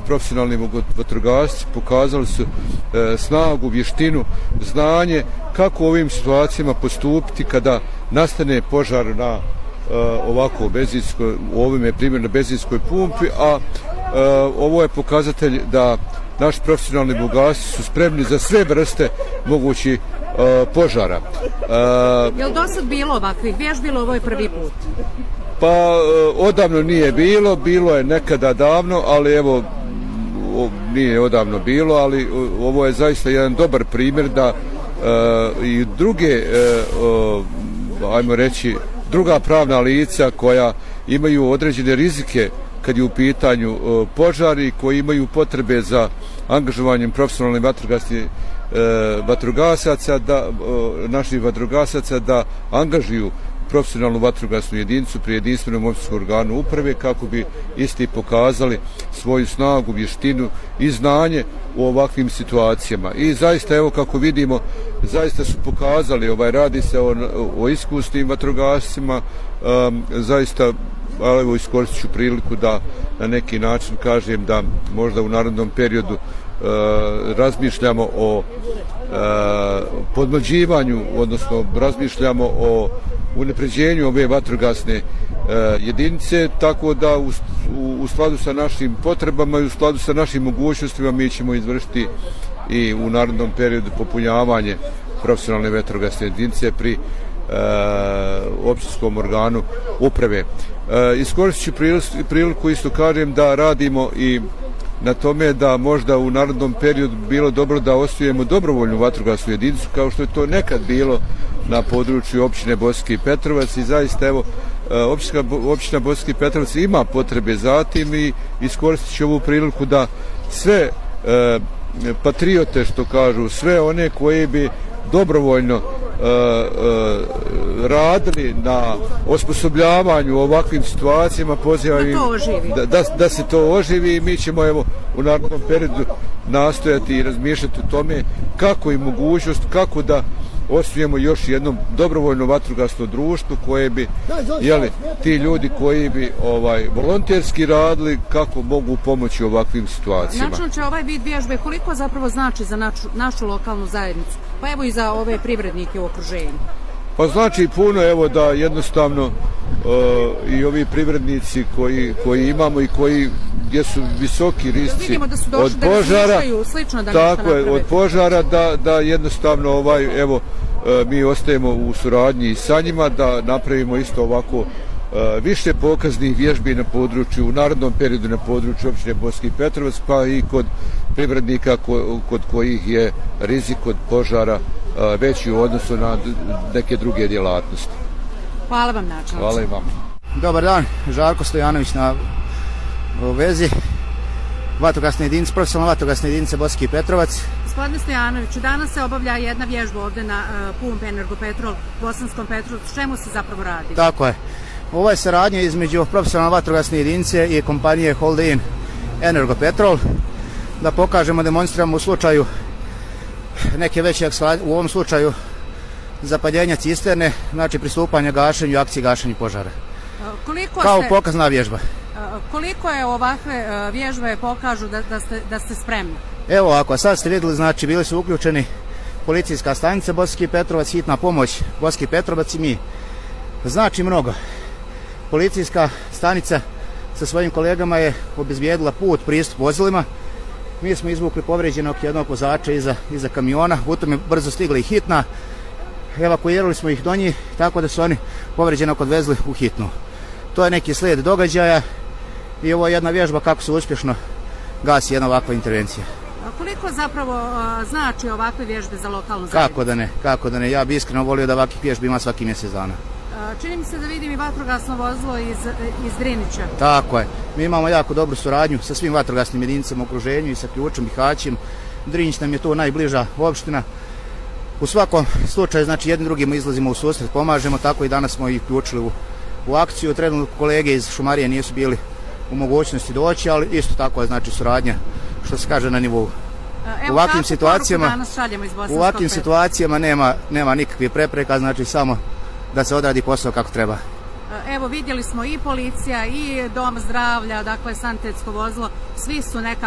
profesionalni vatrogasci pokazali su snagu, vještinu, znanje kako u ovim situacijama postupiti kada nastane požar na ovako benzinskoj, u ovim je primjer na benzinskoj pumpi, a ovo je pokazatelj da naši profesionalni vatrogasci su spremni za sve vrste mogućih požara. Je li do sad bilo ovakvih vježbi, ovo je prvi put? Pa odavno nije bilo je nekada davno, ali evo nije odavno bilo, ali ovo je zaista jedan dobar primjer da i druge, ajmo reći, druga pravna lica koja imaju određene rizike kad je u pitanju požari, koji imaju potrebe za angažovanjem profesionalnih vatrogasaca, naših vatrogasaca da angažuju profesionalnu vatrogasnu jedinicu pri jedinstvenom općinskom organu uprave kako bi isti pokazali svoju snagu, vještinu i znanje u ovakvim situacijama. I zaista, evo kako vidimo, zaista su pokazali, radi se o iskusnim vatrogascima, zaista, evo iskoristit ću priliku da na neki način kažem da možda u narednom periodu razmišljamo o podmlađivanju, odnosno razmišljamo o unapređenju ove vatrogasne jedinice, tako da u skladu sa našim potrebama i u skladu sa našim mogućnostima mi ćemo izvršiti i u narednom periodu popunjavanje profesionalne vatrogasne jedinice pri općinskom organu uprave. Iskoristit ću priliku isto kažem da radimo i na tome da možda u narednom periodu bilo dobro da osnujemo dobrovoljnu vatrogasnu jedinicu kao što je to nekad bilo na području općine Bosanski Petrovac i zaista evo općina Bosanski Petrovac ima potrebe za tim i iskoristit ću ovu priliku da sve patriote što kažu, sve one koji bi dobrovoljno radili na osposobljavanju u ovakvim situacijama, pozivam da se to oživi i mi ćemo evo u narednom periodu nastojati i razmišljati o tome kako i mogućnost, kako da osnujemo još jedno dobrovoljno vatrogasno društvo koje bi, ti ljudi koji bi volonterski radili, kako mogu pomoći u ovakvim situacijama. Načelno će ovaj vid vježbe koliko zapravo znači za našu lokalnu zajednicu, pa evo i za ove privrednike u okruženju? Pa znači puno, evo da jednostavno i ovi privrednici koji imamo i koji gdje su visoki rizici od požara, tako je, od požara da jednostavno evo mi ostajemo u suradnji sa njima da napravimo isto ovako više pokaznih vježbi na području, u narednom periodu na području općine Bosanski Petrovac, pa i kod privrednika kod kojih je rizik od požara veći u odnosu na neke druge djelatnosti. Hvala vam načelniče. Hvala i vam. Dobar dan, Žarko Stojanović na vezi. Vatrogasna jedinica, profesionalna vatrogasna jedinica Bosanski Petrovac. Gospodine Stojanoviću, danas se obavlja jedna vježba ovdje na pumpi Energopetrol Bosanskom Petrovcu. Čemu se zapravo radi? Tako je. Ovo je saradnja između profesionalne vatrogasne jedinice i kompanije Holding Energopetrol. Da pokažemo, demonstriramo u slučaju neke veće, u ovom slučaju zapaljenja cisterne, znači pristupanja gašenju i akciji gašenja požara. Kao pokazna vježba. Koliko je ovakve vježbe pokažu da ste spremni? Evo ovako, sad ste vidjeli, znači bili su uključeni policijska stanica Bosanski Petrovac, hitna pomoć Bosanski Petrovac i mi. Znači mnogo. Policijska stanica sa svojim kolegama je obezbijedila put, pristup vozilima. Mi smo izvukli povređenog jednog vozača iza kamiona, u tome brzo stigla i hitna. Evakuirali smo ih do njih, tako da su oni povređenog odvezli u hitnu. To je neki slijed događaja i ovo je jedna vježba kako se uspješno gasi jedna ovakva intervencija. A koliko zapravo znači ovakve vježbe za lokalnu zajednicu? Kako da ne, ja bih iskreno volio da ovakvih vježbi ima svaki mjesec dana. Čini mi se da vidim i vatrogasno vozilo iz Drinića. Tako je, mi imamo jako dobru suradnju sa svim vatrogasnim jedinicama u okruženju i sa Ključom i Haćim. Drinić nam je tu najbliža opština. U svakom slučaju, znači jednim drugima izlazimo u susret, pomažemo, tako i danas smo ih uključili u akciju. Trenutno kolege iz šumarije nisu bili u mogućnosti doći, ali isto tako je znači suradnja, što se kaže, na nivou. U ovakvim situacijama nema nikakvih prepreka, znači samo da se odradi posao kako treba. Evo vidjeli smo i policija i dom zdravlja, dakle sanitetsko vozilo, svi su nekako